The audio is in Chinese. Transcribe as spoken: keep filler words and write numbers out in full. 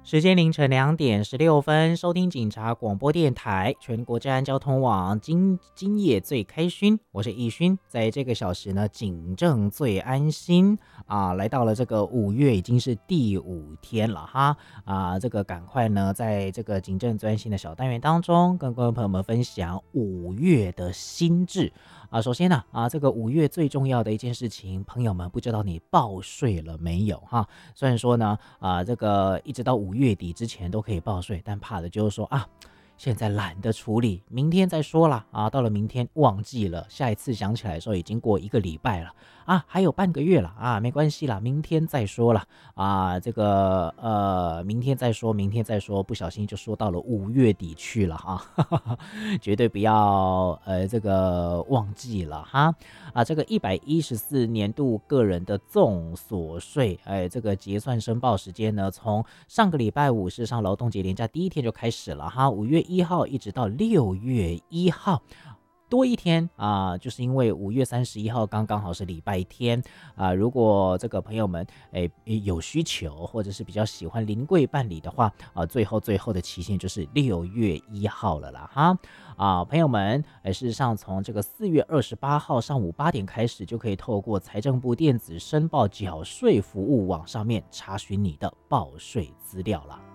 时间凌晨两点十六分，收听警察广播电台全国治安交通网，今今夜最开勋，我是义勋，在这个小时呢，警政最安心啊，来到了这个五月已经是第五天了哈啊，这个赶快呢，在这个警政最安心的小单元当中，跟各位朋友们分享五月的新制。啊，首先呢，啊，这个五月最重要的一件事情，朋友们不知道你报税了没有哈？虽然说呢，啊，这个一直到五月底之前都可以报税，但怕的就是说啊，现在懒得处理，明天再说啦啊，到了明天忘记了，下一次想起来的时候已经过一个礼拜了啊，还有半个月了啊，没关系啦，明天再说啦啊，这个呃，明天再说，明天再说，不小心就说到了五月底去了哈，绝对不要呃这个忘记了哈啊，这个一百一十四年度个人的综所税，哎，这个结算申报时间呢，从上个礼拜五是上劳动节连假第一天就开始了哈，五月一号一直到六月一号。多一天啊、呃，就是因为五月三十一号刚刚好是礼拜天啊、呃。如果这个朋友们诶有需求，或者是比较喜欢临柜办理的话啊、呃，最后最后的期限就是六月一号了啦哈啊、呃，朋友们，诶事实上从这个四月二十八号上午八点开始，就可以透过财政部电子申报缴税服务网上面查询你的报税资料了。